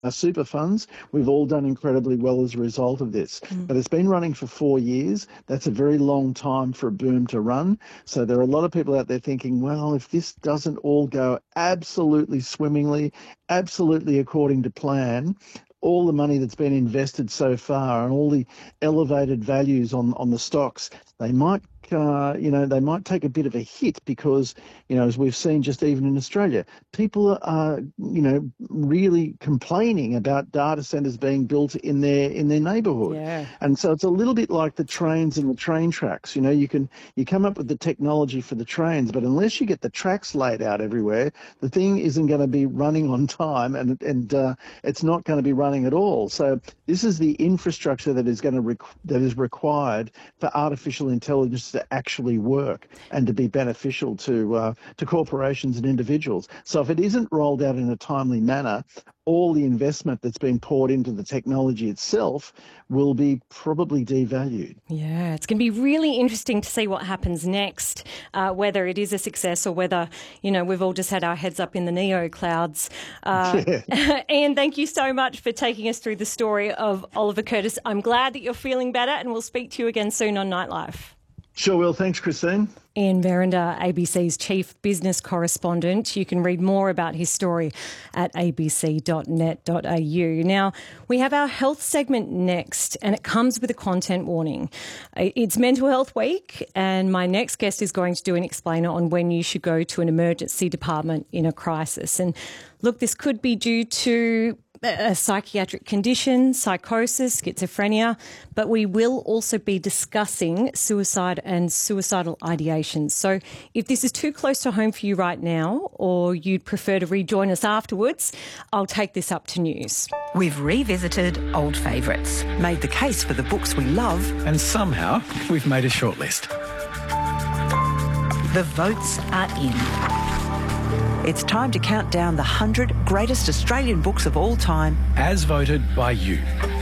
super funds. We've all done incredibly well as a result of this. But it's been running for 4 years. That's a very long time for a boom to run. So there are a lot of people out there thinking, well, if this doesn't all go absolutely swimmingly, absolutely according to plan, all the money that's been invested so far and all the elevated values on the stocks, they might they might take a bit of a hit because, as we've seen just even in Australia, people are, really complaining about data centres being built in their neighbourhood. Yeah. And so it's a little bit like the trains and the train tracks. You come up with the technology for the trains, but unless you get the tracks laid out everywhere, the thing isn't going to be running on time, and it's not going to be running at all. So this is the infrastructure that is required for artificial intelligence to actually work and to be beneficial to corporations and individuals. So if it isn't rolled out in a timely manner, all the investment that's been poured into the technology itself will be probably devalued. Yeah, it's going to be really interesting to see what happens next, whether it is a success or whether, we've all just had our heads up in the neo clouds. Ian, thank you so much for taking us through the story of Oliver Curtis. I'm glad that you're feeling better, and we'll speak to you again soon on Nightlife. Sure will. Thanks, Christine. Ian Verrinder, ABC's Chief Business Correspondent. You can read more about his story at abc.net.au. Now, we have our health segment next, and it comes with a content warning. It's Mental Health Week, and my next guest is going to do an explainer on when you should go to an emergency department in a crisis. And look, this could be due to a psychiatric condition, psychosis, schizophrenia, but we will also be discussing suicide and suicidal ideation. So if this is too close to home for you right now, or you'd prefer to rejoin us afterwards, I'll take this up to news. We've revisited old favourites, made the case for the books we love, and somehow we've made a shortlist. The votes are in. It's time to count down the 100 greatest Australian books of all time, as voted by you.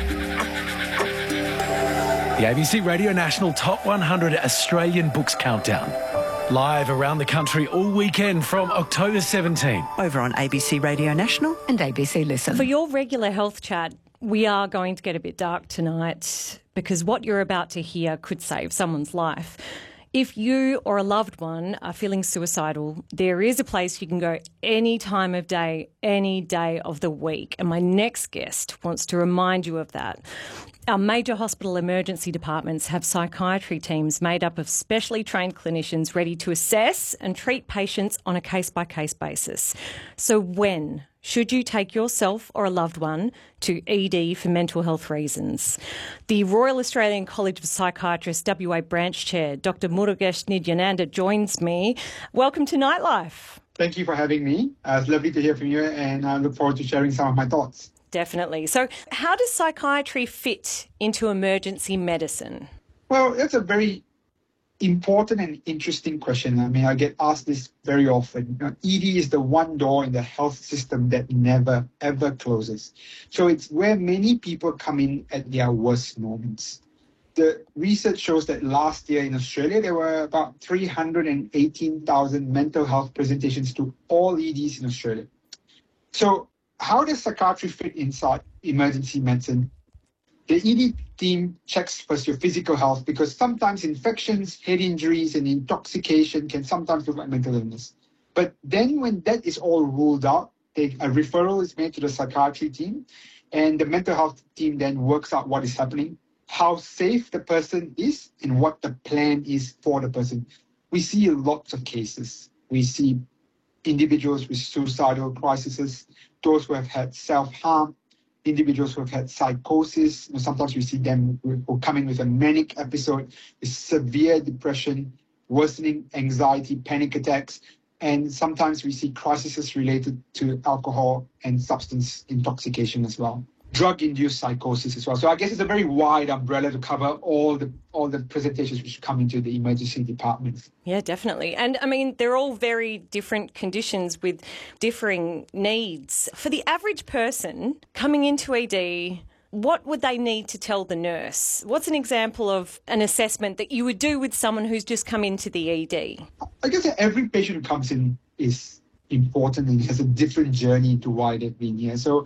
The ABC Radio National Top 100 Australian Books Countdown. Live around the country all weekend from October 17. Over on ABC Radio National and ABC Listen. For your regular health chat, we are going to get a bit dark tonight because what you're about to hear could save someone's life. If you or a loved one are feeling suicidal, there is a place you can go any time of day, any day of the week. And my next guest wants to remind you of that. Our major hospital emergency departments have psychiatry teams made up of specially trained clinicians ready to assess and treat patients on a case-by-case basis. So when should you take yourself or a loved one to ED for mental health reasons? The Royal Australian College of Psychiatrists WA Branch Chair, Dr Murugesh Nidyananda, joins me. Welcome to Nightlife. Thank you for having me. It's lovely to hear from you, and I look forward to sharing some of my thoughts. Definitely. So how does psychiatry fit into emergency medicine? Well, that's a very important and interesting question. I mean, I get asked this very often. ED is the one door in the health system that never, ever closes. So it's where many people come in at their worst moments. The research shows that last year in Australia, there were about 318,000 mental health presentations to all EDs in Australia. So how does psychiatry fit inside emergency medicine? The ED team checks first your physical health because sometimes infections, head injuries, and intoxication can sometimes look like mental illness. But then when that is all ruled out, a referral is made to the psychiatry team, and the mental health team then works out what is happening, how safe the person is, and what the plan is for the person. We see lots of cases. We see individuals with suicidal crises, those who have had self-harm, individuals who have had psychosis. Sometimes we see them who come in with a manic episode, with severe depression, worsening anxiety, panic attacks, and sometimes we see crises related to alcohol and substance intoxication as well. Drug-induced psychosis as well. So I guess it's a very wide umbrella to cover all the presentations which come into the emergency departments. Yeah, definitely. And I mean, they're all very different conditions with differing needs. For the average person coming into ED, what would they need to tell the nurse? What's an example of an assessment that you would do with someone who's just come into the ED? I guess that every patient who comes in is important and has a different journey to why they've been here. So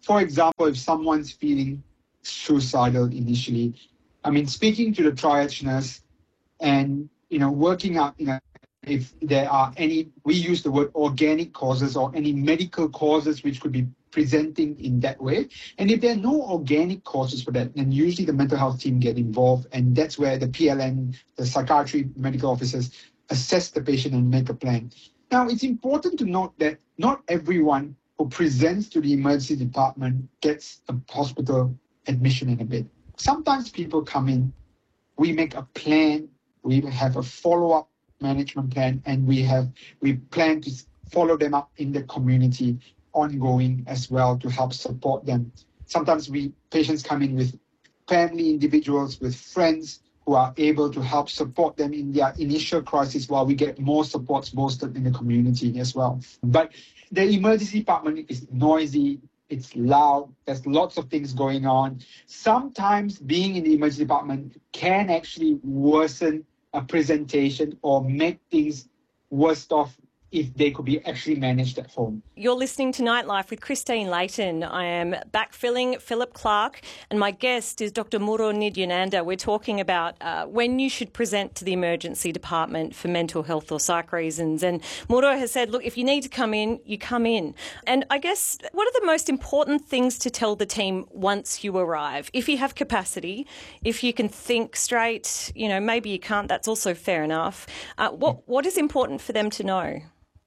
For example, if someone's feeling suicidal initially, I mean, speaking to the triage nurse and, working out, if there are any, we use the word organic causes or any medical causes which could be presenting in that way. And if there are no organic causes for that, then usually the mental health team get involved, and that's where the PLN, the psychiatry medical officers, assess the patient and make a plan. Now, it's important to note that not everyone who presents to the emergency department gets a hospital admission in a bed. Sometimes people come in, we make a plan, we have a follow-up management plan, and we plan to follow them up in the community ongoing as well to help support them. Sometimes patients come in with family individuals, with friends who are able to help support them in their initial crisis, while we get more supports bolstered in the community as well. But the emergency department is noisy, it's loud, there's lots of things going on. Sometimes being in the emergency department can actually worsen a presentation or make things worse off if they could be actually managed at home. You're listening to Nightlife with Christine Layton. I am backfilling Philip Clark, and my guest is Dr. Muro Nidyananda. We're talking about when you should present to the emergency department for mental health or psych reasons. And Muro has said, look, if you need to come in, you come in. And I guess, what are the most important things to tell the team once you arrive? If you have capacity, if you can think straight, maybe you can't, that's also fair enough. What is important for them to know?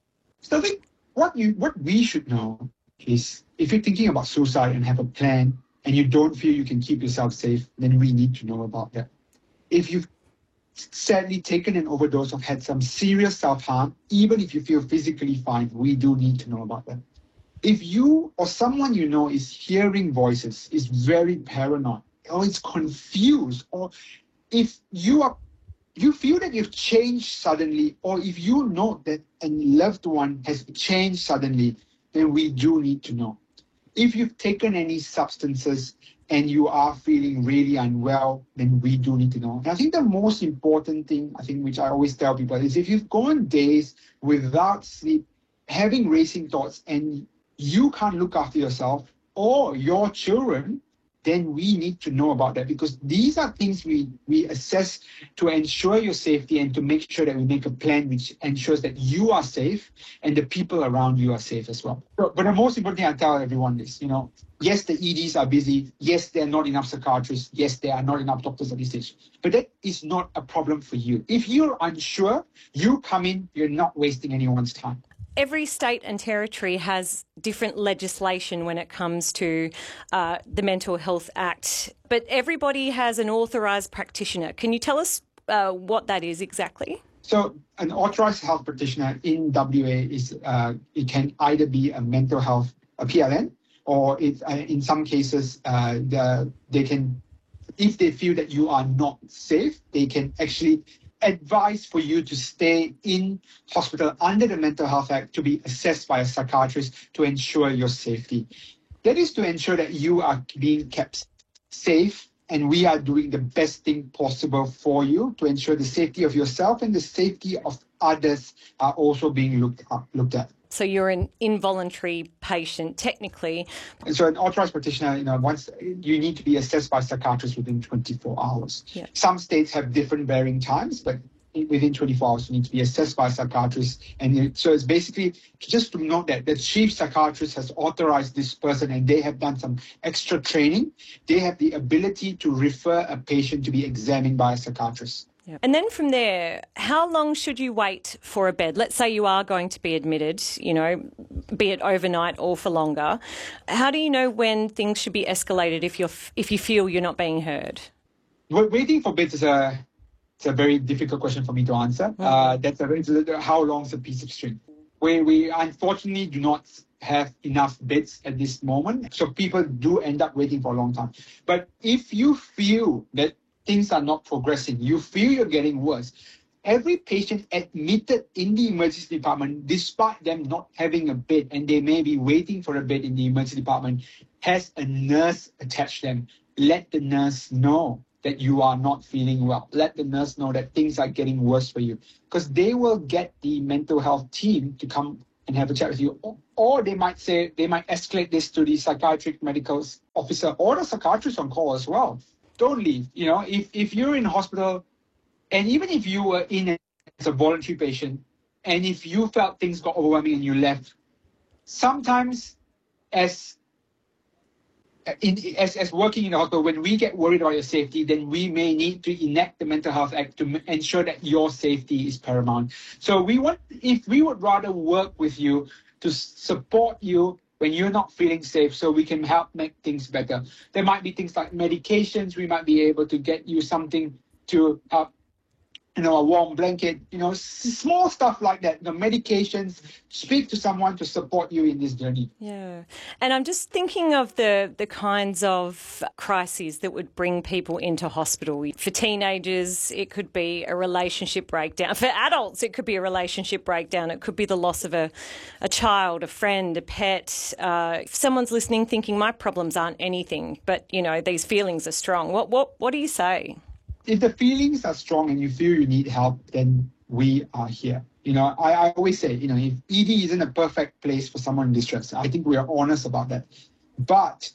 So I think what we should know is, if you're thinking about suicide and have a plan and you don't feel you can keep yourself safe, then we need to know about that. If you've sadly taken an overdose or had some serious self-harm, even if you feel physically fine, we do need to know about that. If you or someone you know is hearing voices, is very paranoid, or is confused, or if you feel that you've changed suddenly, or if you know that a loved one has changed suddenly, then we do need to know. If you've taken any substances and you are feeling really unwell, then we do need to know. And I think the most important thing, which I always tell people, is if you've gone days without sleep, having racing thoughts, and you can't look after yourself or your children, then we need to know about that, because these are things we assess to ensure your safety and to make sure that we make a plan which ensures that you are safe and the people around you are safe as well. But the most important thing I tell everyone is, yes, the EDs are busy. Yes, there are not enough psychiatrists. Yes, there are not enough doctors at this stage. But that is not a problem for you. If you're unsure, you come in, you're not wasting anyone's time. Every state and territory has different legislation when it comes to the Mental Health Act, but everybody has an authorised practitioner. Can you tell us what that is exactly? So an authorised health practitioner in WA is it can either be a mental health, a PLN, or in some cases they can, if they feel that you are not safe, they can actually advise for you to stay in hospital under the Mental Health Act to be assessed by a psychiatrist to ensure your safety. That is to ensure that you are being kept safe, and we are doing the best thing possible for you to ensure the safety of yourself and the safety of others are also being looked at. So you're an involuntary patient, technically. And so an authorised practitioner, once you need to be assessed by psychiatrists within 24 hours. Yeah. Some states have different varying times, but within 24 hours you need to be assessed by a psychiatrist. And so it's basically just to note that the chief psychiatrist has authorised this person, and they have done some extra training. They have the ability to refer a patient to be examined by a psychiatrist. Yeah. And then from there, how long should you wait for a bed? Let's say you are going to be admitted, be it overnight or for longer. How do you know when things should be escalated if you feel you're not being heard? Waiting for beds is a very difficult question for me to answer. How long is a piece of string? We unfortunately do not have enough beds at this moment, so people do end up waiting for a long time. But if you feel that things are not progressing, you feel you're getting worse, every patient admitted in the emergency department, despite them not having a bed, and they may be waiting for a bed in the emergency department, has a nurse attached to them. Let the nurse know that you are not feeling well. Let the nurse know that things are getting worse for you, because they will get the mental health team to come and have a chat with you. Or they might escalate this to the psychiatric medical officer or the psychiatrist on call as well. Don't leave. If you're in hospital, and even if you were in as a voluntary patient, and if you felt things got overwhelming and you left, sometimes as working in the hospital, when we get worried about your safety, then we may need to enact the Mental Health Act to ensure that your safety is paramount. So we would rather work with you to support you when you're not feeling safe, so we can help make things better. There might be things like medications. We might be able to get you something to help, a warm blanket, small stuff like that, medications. Speak to someone to support you in this journey. Yeah. And I'm just thinking of the kinds of crises that would bring people into hospital. For teenagers, it could be a relationship breakdown. For adults, it could be a relationship breakdown. It could be the loss of a child, a friend, a pet. If someone's listening thinking my problems aren't anything, but, these feelings are strong, what do you say? If the feelings are strong and you feel you need help, then we are here. I always say, if ED isn't a perfect place for someone in distress, I think we are honest about that. But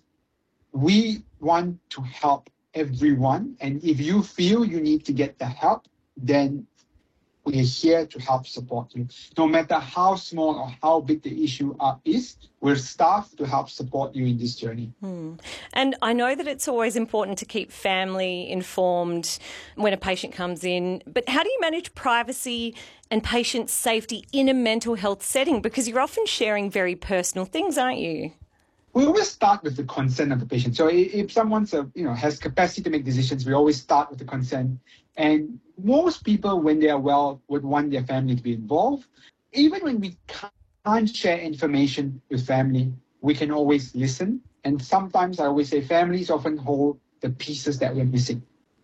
we want to help everyone. And if you feel you need to get the help, then we are here to help support you. No matter how small or how big the issue is, we're staffed to help support you in this journey. And I know that it's always important to keep family informed when a patient comes in, but how do you manage privacy and patient safety in a mental health setting? Because you're often sharing very personal things, aren't you? We always start with the consent of the patient. So if someone has capacity to make decisions, we always start with the consent. And most people, when they are well, would want their family to be involved. Even when we can't share information with family, we can always listen. And sometimes I always say families often hold the pieces that we're missing.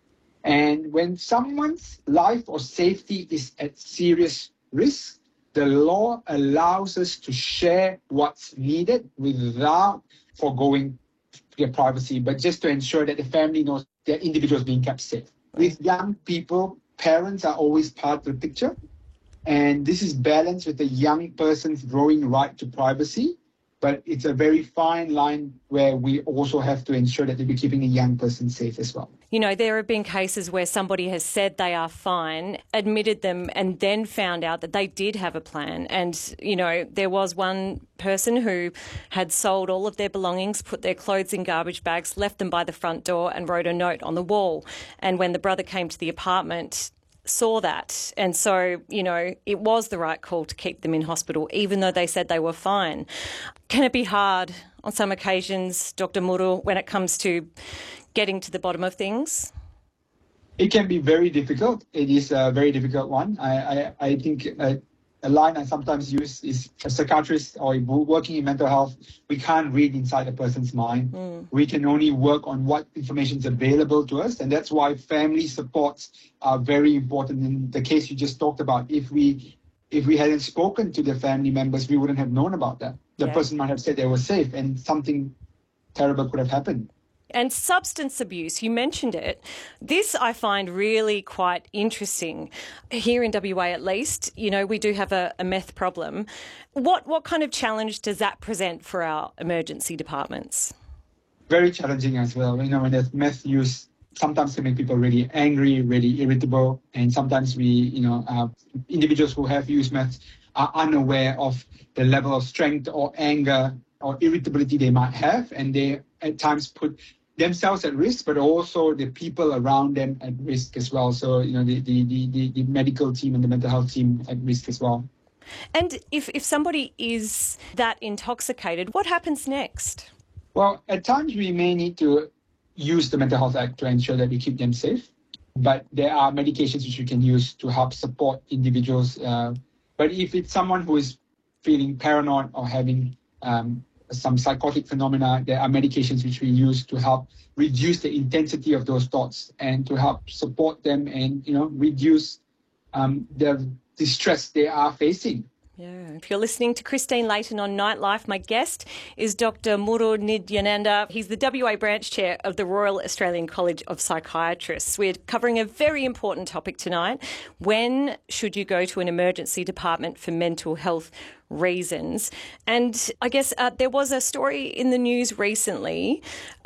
And when someone's life or safety is at serious risk, the law allows us to share what's needed without foregoing their privacy, but just to ensure that the family knows their individuals being kept safe. With young people, parents are always part of the picture. And this is balanced with the young person's growing right to privacy. But it's a very fine line where we also have to ensure that we're keeping a young person safe as well. There have been cases where somebody has said they are fine, admitted them, and then found out that they did have a plan. And, there was one person who had sold all of their belongings, put their clothes in garbage bags, left them by the front door and wrote a note on the wall. And when the brother came to the apartment, saw that. And so, it was the right call to keep them in hospital, even though they said they were fine. Can it be hard on some occasions, Dr. Muru, when it comes to getting to the bottom of things? It can be very difficult. It is a very difficult one. I think a line I sometimes use is a psychiatrist or working in mental health, we can't read inside a person's mind. We can only work on what information is available to us. And that's why family supports are very important. In the case you just talked about, if we hadn't spoken to the family members, we wouldn't have known about that. The person might have said they were safe and something terrible could have happened. And substance abuse, you mentioned it. This I find really quite interesting. Here in WA at least, we do have a meth problem. What kind of challenge does that present for our emergency departments? Very challenging as well. When there's meth use, sometimes can make people really angry, really irritable. And sometimes individuals who have used meth are unaware of the level of strength or anger or irritability they might have. And they at times put themselves at risk, but also the people around them at risk as well. So, the medical team and the mental health team at risk as well. And if somebody is that intoxicated, what happens next? Well, at times we may need to use the Mental Health Act to ensure that we keep them safe. But there are medications which we can use to help support individuals. But if it's someone who is feeling paranoid or having some psychotic phenomena, there are medications which we use to help reduce the intensity of those thoughts and to help support them and, reduce the distress they are facing. Yeah. If you're listening to Christine Layton on Nightlife, my guest is Dr. Muru Nidyananda. He's the WA branch chair of the Royal Australian College of Psychiatrists. We're covering a very important topic tonight. When should you go to an emergency department for mental health reasons? And I guess there was a story in the news recently